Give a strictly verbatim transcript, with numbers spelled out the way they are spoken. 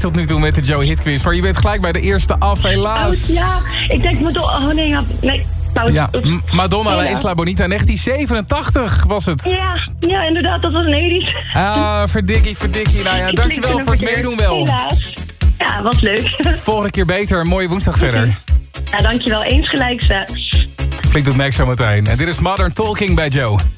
tot nu toe met de Joe Hit Quiz. Maar je bent gelijk bij de eerste af, helaas. Oh, ja, ik denk Madonna. Oh nee, ja, nee. Nou, ja, M- Madonna La Isla Bonita, negentien zevenentachtig was het. Ja, ja, inderdaad, dat was een Edith. Ah, verdikkie, verdikkie. Nou ja, dankjewel voor het meedoen wel. Helaas. Ja, was leuk. Volgende keer beter, een mooie woensdag verder. Ja, dankjewel. Eens gelijk, ze. Flink doet Max zo meteen. En dit is Modern Talking bij Joe.